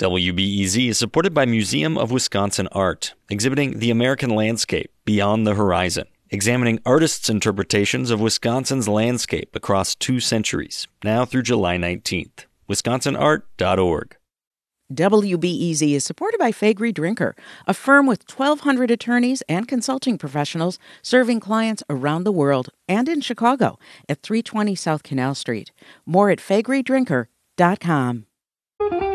WBEZ is supported by Museum of Wisconsin Art, exhibiting the American landscape beyond the horizon, examining artists' interpretations of Wisconsin's landscape across 2 centuries, now through July 19th. WisconsinArt.org. WBEZ is supported by Faegre Drinker, a firm with 1,200 attorneys and consulting professionals serving clients around the world and in Chicago at 320 South Canal Street. More at faegredrinker.com.